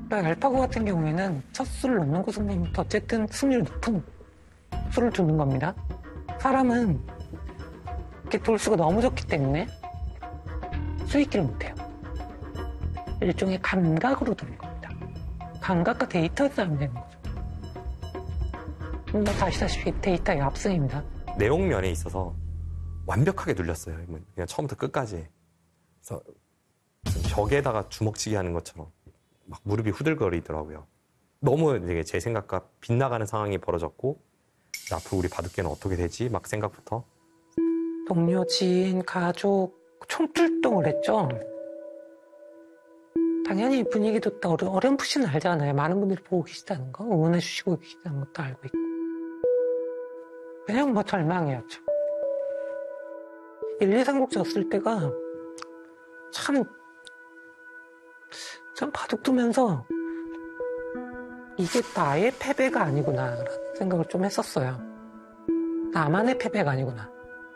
그러니까 알파고 같은 경우에는 첫 수를 놓는 고수님부터 어쨌든 승률 높은 수를 두는 겁니다. 사람은 이렇게 돌수가 너무 적기 때문에 수익기를 못해요. 일종의 감각으로 두는 겁니다. 감각과 데이터 싸움이 되는 거죠. 뭐 아시다시피 데이터의 압승입니다. 내용 면에 있어서 완벽하게 눌렸어요. 그냥 처음부터 끝까지. 그래서 벽에다가 주먹치기 하는 것처럼 막 무릎이 후들거리더라고요. 너무 이게 제 생각과 빗나가는 상황이 벌어졌고 앞으로 우리 바둑계는 어떻게 되지? 막 생각부터. 동료, 지인, 가족 총출동을 했죠. 당연히 분위기도 또 어렴풋이는 알잖아요. 많은 분들이 보고 계시다는 거, 응원해 주시고 계시다는 것도 알고 있고. 그냥 뭐 절망이었죠. 1, 2, 3곡 졌을 때가 참 바둑 두면서 이게 나의 패배가 아니구나 라는 생각을 좀 했었어요. 나만의 패배가 아니구나.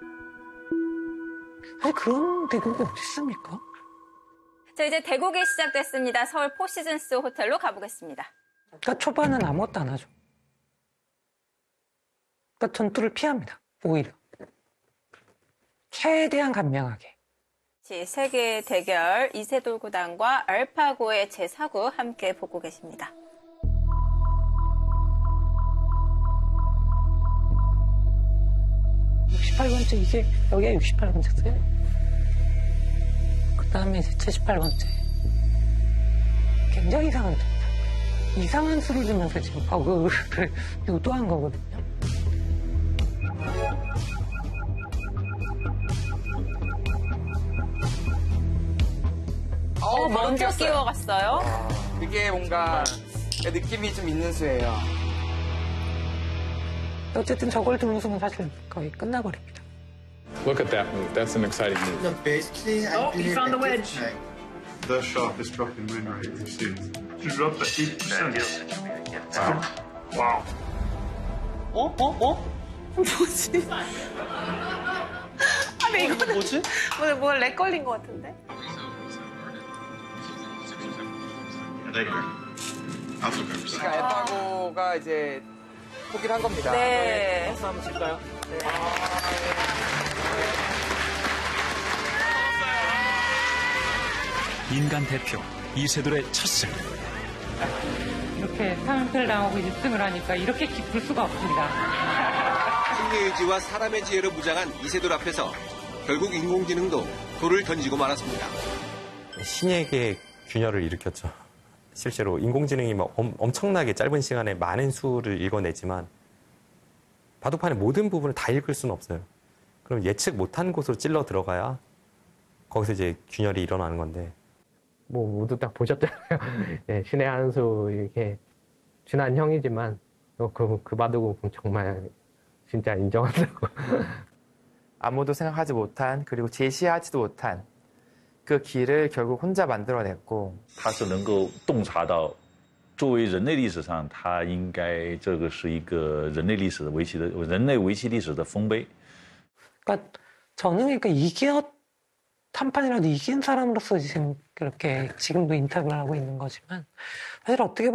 사실 그런 대국이 어디 있습니까? 자, 이제 대국이 시작됐습니다. 서울 포시즌스 호텔로 가보겠습니다. 그러니까 초반은 아무것도 안 하죠. 그러니까 전투를 피합니다. 오히려. 최대한 간명하게. 세계 대결 이세돌 구단과 알파고의 제4구 함께 보고 계십니다. (68번째) 이제 여기가 68번째세요. 그 다음에 이제 78번째. 굉장히 이상한 수입니다. 이상한 수를 주면서 지금 버그를 유도한 거거든요. 먼저 끼워갔어요. 그게 뭔가 느낌이 좀 있는 수예요. 어쨌든 저걸 두면서는 사실 거의 끝나버립니다. Look at that move. That's an exciting move. No, basically, I he found the wedge. The sharpest drop in win rate we've seen. You dropped at 80%. Wow. 뭐지? 아니 이거는 뭐지? 렉 걸린 것 같은데? 그러니까 알파고가 이제 포기를 한 겁니다. 네. 박수 한번 칠까요? 네. 인간 대표 이세돌의 첫 승. 이렇게 3승을 당하고 1승을 하니까 이렇게 기쁠 수가 없습니다. 승리의 의지와 사람의 지혜로 무장한 이세돌 앞에서 결국 인공지능도 돌을 던지고 말았습니다. 신에게 균열을 일으켰죠. 실제로 인공지능이 막 엄청나게 짧은 시간에 많은 수를 읽어내지만 바둑판의 모든 부분을 다 읽을 수는 없어요. 그럼 예측 못한 곳으로 찔러 들어가야 거기서 이제 균열이 일어나는 건데. 뭐 모두 다 보셨잖아요. 네, 신의 한 수 이렇게 친한 형이지만 그 바둑은 정말 진짜 인정한다고. 아무도 생각하지 못한 그리고 제시하지도 못한 그 길을 결국 혼자 만들어냈고. 他是能够洞察到作为人类历史上他应该这个是一个人类历史的人类围棋历史的丰碑. 그러니까 저는 한 판이라도 이긴 사람으로서 지금 그렇게 지금도 인터뷰를 하고 있는 거지만 사실 어떻게 보면